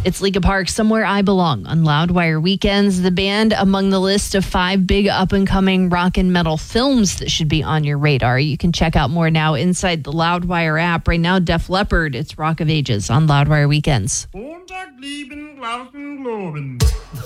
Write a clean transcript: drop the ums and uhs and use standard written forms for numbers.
It's Lika Park, Somewhere I Belong on Loudwire Weekends. The band among the list of 5 big up-and-coming rock and metal films that should be on your radar. You can check out more now inside the Loudwire app. Right now, Def Leppard, it's Rock of Ages on Loudwire Weekends. Montag, lieben, glauben, globen.